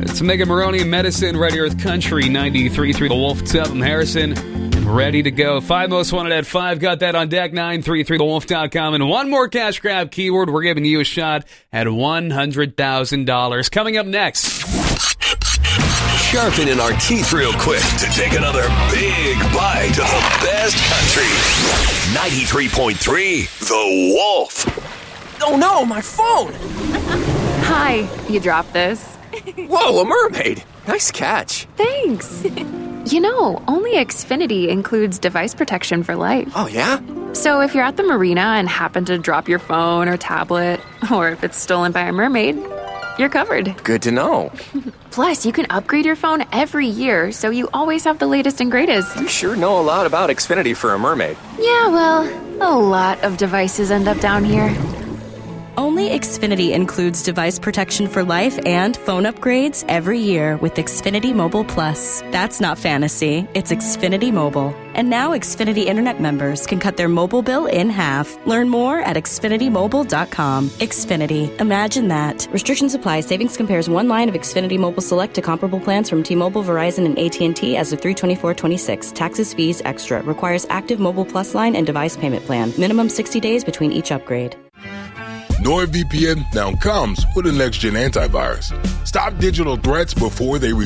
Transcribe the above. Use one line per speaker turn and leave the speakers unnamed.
It's Megan Maroney and Medicine, Red Earth Country, 93.3 The Wolf. What's up? I'm Harrison. Ready to go. 5 most wanted at 5. Got that on deck. 933thewolf.com. And one more cash grab keyword. We're giving you a shot at $100,000. Coming up next.
Sharpening our teeth real quick to take another big bite of the best country. 93.3 The Wolf.
Oh no, my phone!
Hi, you dropped this.
Whoa, a mermaid! Nice catch.
Thanks. You know, only Xfinity includes device protection for life.
Oh yeah?
So if you're at the marina and happen to drop your phone or tablet, or if it's stolen by a mermaid, you're covered.
Good to know.
Plus, you can upgrade your phone every year, so you always have the latest and greatest.
You sure know a lot about Xfinity for a mermaid.
Yeah, well, a lot of devices end up down here.
Only Xfinity includes device protection for life and phone upgrades every year with Xfinity Mobile Plus. That's not fantasy, it's Xfinity Mobile. And now Xfinity Internet members can cut their mobile bill in half. Learn more at xfinitymobile.com. Xfinity. Imagine that. Restrictions apply. Savings compares one line of Xfinity Mobile Select to comparable plans from T-Mobile, Verizon, and AT&T as of 3/24/26. Taxes, fees, extra. Requires active Mobile Plus line and device payment plan. Minimum 60 days between each upgrade.
NordVPN now comes with a next-gen antivirus. Stop digital threats before they reach